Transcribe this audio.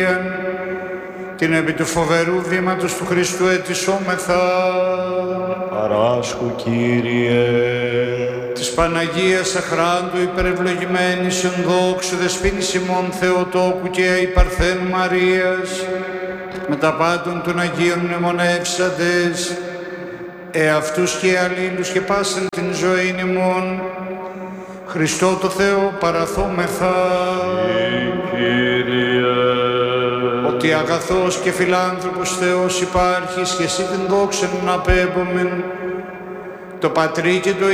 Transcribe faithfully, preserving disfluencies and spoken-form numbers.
την επί του φοβερού βήματος του Χριστού ετισόμεθα. Παράσχου, Κύριε. Της Παναγίας αχράντου υπερευλογημένης εν δόξου δεσποίνης ημών Θεοτόκου και η Παρθένου Μαρίας, με τα πάντων των Αγίων μνημονεύσαντες, εαυτούς και αλλήλους και πάσαν την ζωήν ημών, Χριστό το Θεό παραθόμεθα. Ότι αγαθός και φιλάνθρωπος Θεός υπάρχεις και εσύ την δόξα να απέμπομεν, το Πατρί και το